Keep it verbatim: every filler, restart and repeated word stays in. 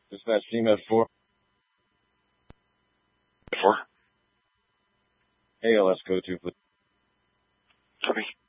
Dispatch team at four. Four. A L S code two, please. Copy.